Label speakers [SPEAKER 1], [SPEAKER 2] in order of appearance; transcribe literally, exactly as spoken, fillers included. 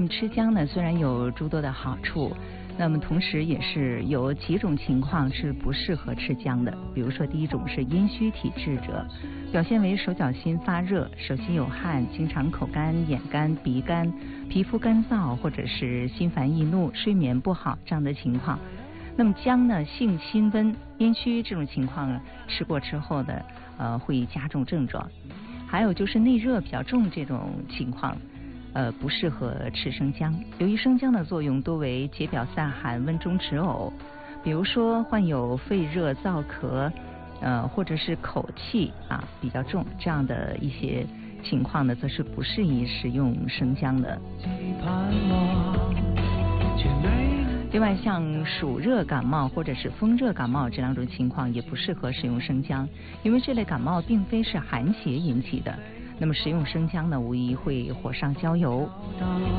[SPEAKER 1] 吃姜呢，虽然有诸多的好处，那么同时也是有几种情况是不适合吃姜的。比如说，第一种是阴虚体质者，表现为手脚心发热、手心有汗、经常口干、眼干、鼻干、皮肤干燥，或者是心烦易怒、睡眠不好这样的情况。那么姜呢，性辛温，阴虚这种情况吃过之后的呃会加重症状。还有就是内热比较重这种情况，呃不适合吃生姜。由于生姜的作用多为解表散寒、温中止呕，比如说患有肺热燥咳，呃或者是口气啊比较重这样的一些情况呢，则是不适宜食用生姜的。另外，像暑热感冒或者是风热感冒这两种情况也不适合食用生姜，因为这类感冒并非是寒邪引起的。那么食用生姜呢，无疑会火上浇油。